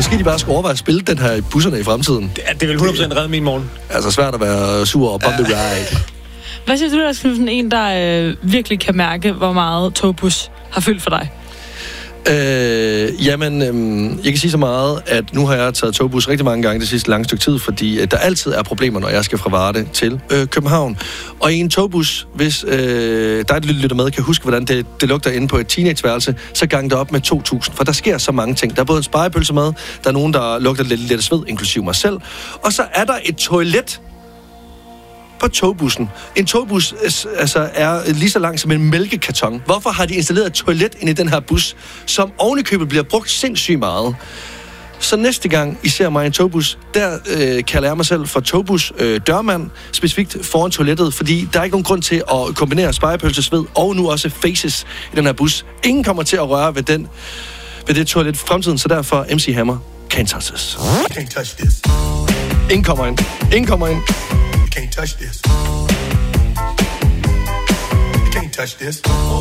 Måske de bare skal overveje at spille den her i busserne i fremtiden. Det vil 100% redde min morgen. Altså svært at være sur og bumpy ride. Hvad synes du, der er sådan en, der virkelig kan mærke, hvor meget togbus har fyldt for dig? Jeg kan sige så meget, at nu har jeg taget togbus rigtig mange gange det sidste lange stykke tid, fordi der altid er problemer, når jeg skal fra Varde til København. Og i en togbus, hvis dig, der lytter med, kan huske, hvordan det lugter inde på et teenageværelse, så gang det op med 2.000, for der sker så mange ting. Der er både en spegepølse med, der er nogen, der lugter lidt af sved, inklusive mig selv, og så er der et toilet på togbussen. En togbus er lige så lang som en mælkekarton. Hvorfor har de installeret et toilet ind i den her bus, som ovenikøbet bliver brugt sindssygt meget? Så næste gang I ser mig i en togbus, der kalder jeg mig selv for togbus dørmand, specifikt foran toilettet, fordi der er ikke nogen grund til at kombinere spegepølsesved og nu også faces i den her bus. Ingen kommer til at røre ved det toilet i fremtiden, så derfor MC Hammer, can't touch this. Can't touch this. Ingen kommer ind. Can't touch this. You can't touch this.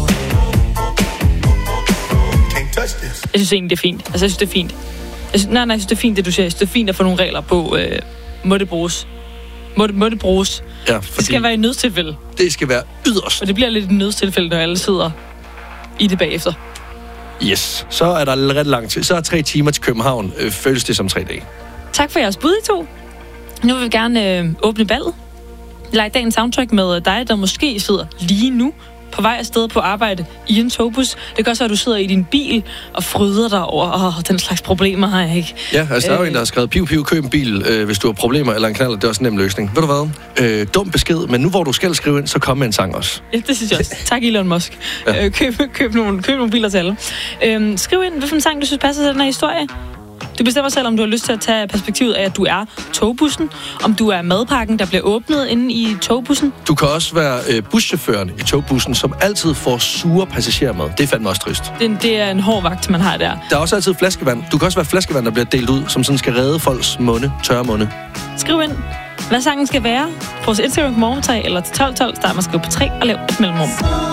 Can't touch this. Jeg synes egentlig, det er fint. Jeg synes, det er fint. Jeg synes, det er fint, det du siger. Jeg synes, det er fint at få nogle regler på, må det bruges. Må det bruges. Ja, fordi det skal være i nødstilfælde. Det skal være yderst. Og det bliver lidt et nødstilfælde, når alle sidder i det bagefter. Yes. Så er der ret langt til. Så er 3 timer til København. Føles det som 3 dage. Tak for jeres bud, I to. Nu vil vi gerne åbne ballet. Lege dagens soundtrack med dig, der måske sidder lige nu på vej afsted på arbejde i en togbus. Det gør så, at du sidder i din bil og fryder dig over, den slags problemer har jeg ikke. Ja, altså der er jo en, der har skrevet, piv, køb en bil, hvis du har problemer eller en knald, det er også en nem løsning. Ved du hvad? Dum besked, men nu hvor du skal skrive ind, så kom med en sang også. Ja, det synes jeg også. Tak, Elon Musk. Ja. Køb nogle biler til alle. Skriv ind, hvilken sang du synes passer til den her historie. Du bestemmer selv, om du har lyst til at tage perspektivet af, at du er togbussen, om du er madpakken, der bliver åbnet inde i togbussen. Du kan også være buschaufføren i togbussen, som altid får sure passagerer med. Det er fandme også trist. Det er en hård vagt, man har der. Der er også altid flaskevand. Du kan også være flaskevand, der bliver delt ud, som sådan skal redde folks tørre munde. Skriv ind, hvad sangen skal være. På vores Instagram morgentag eller til 12.12, start man skrive på 3 og lav et mellemrum.